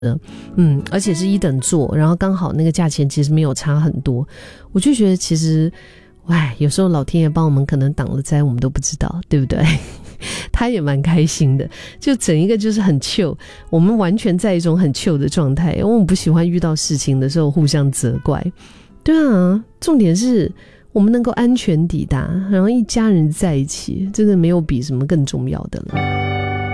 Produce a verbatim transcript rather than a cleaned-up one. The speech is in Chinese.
的，嗯，而且是一等座，然后刚好那个价钱其实没有差很多，我就觉得其实，哎，有时候老天爷帮我们可能挡了灾，我们都不知道，对不对？他也蛮开心的，就整一个就是很 chill， 我们完全在一种很 chill 的状态，因为我们不喜欢遇到事情的时候互相责怪。对啊，重点是我们能够安全抵达，然后一家人在一起，真的没有比什么更重要的了。